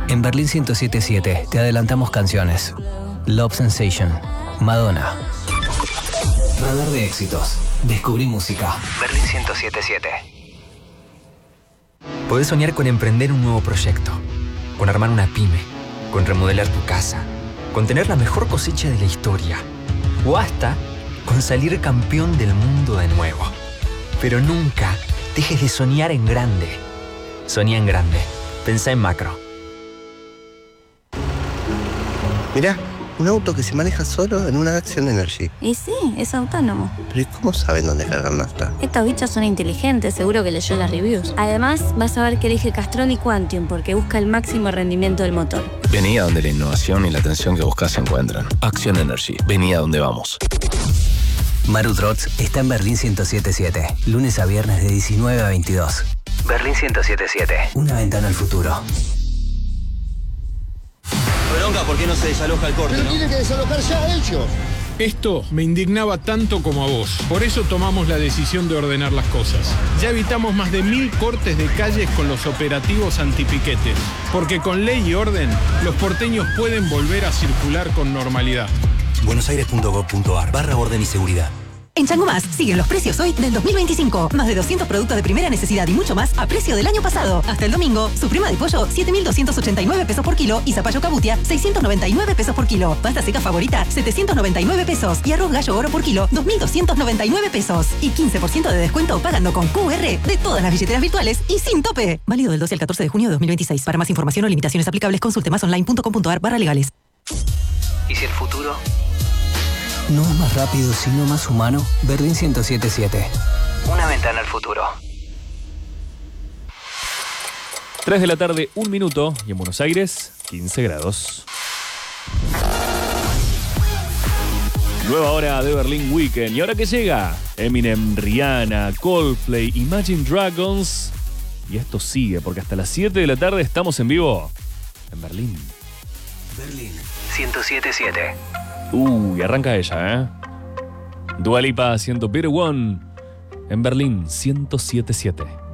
En Berlín 107.7 te adelantamos canciones. Love Sensation, Madonna. Radar de éxitos. Descubrí música. Berlín 107.7. Podés soñar con emprender un nuevo proyecto, con armar una pyme, con remodelar tu casa, con tener la mejor cosecha de la historia, o hasta con salir campeón del mundo de nuevo. Pero nunca dejes de soñar en grande. Soñá en grande. Pensá en macro. Mirá, un auto que se maneja solo en una Action Energy. Y sí, es autónomo. Pero ¿y cómo saben dónde cargar nafta? Estos bichos son inteligentes, seguro que leyó las reviews. Además, vas a ver que elige Castrol y Quantium porque busca el máximo rendimiento del motor. Vení a donde la innovación y la atención que buscas se encuentran. Action Energy. Vení a donde vamos. Maru Trotz está en Berlín 107.7. Lunes a viernes de 19 a 22. Berlín 107.7. Una ventana al futuro. Bronca, ¿por qué no se desaloja el corte, no? Tiene que desalojar ya ellos. Esto me indignaba tanto como a vos. Por eso tomamos la decisión de ordenar las cosas. Ya evitamos más de 1000 cortes de calles con los operativos antipiquetes. Porque con ley y orden, los porteños pueden volver a circular con normalidad. buenosaires.gov.ar/orden y seguridad. En Chango Más siguen los precios hoy del 2025. Más de 200 productos de primera necesidad y mucho más a precio del año pasado. Hasta el domingo, suprema de pollo, 7.289 pesos por kilo y zapallo cabutia, 699 pesos por kilo. Pasta seca favorita, 799 pesos. Y arroz gallo oro por kilo, 2.299 pesos. Y 15% de descuento pagando con QR de todas las billeteras virtuales y sin tope. Válido del 12 al 14 de junio de 2026. Para más información o limitaciones aplicables, consulte másonline.com.ar/legales. ¿Y si el futuro no es más rápido, sino más humano? Berlín 107.7. Una ventana al futuro. 3 de la tarde, 1 minuto. Y en Buenos Aires, 15 grados. Nueva hora de Berlín Weekend. ¿Y ahora qué llega? Eminem, Rihanna, Coldplay, Imagine Dragons. Y esto sigue, porque hasta las 7 de la tarde estamos en vivo en Berlín. Berlín 107.7. Y arranca ella, ¿eh? Dua Lipa, 100 Better One en Berlín 107.7.